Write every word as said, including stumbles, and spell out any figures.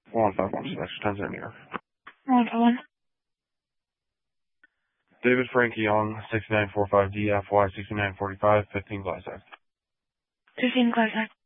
one five one six, ten zero near. one five one. David Frankie Young, sixty-nine forty-five D F Y, sixty-nine forty-five, fifteen Glysack. fifteen Glysack.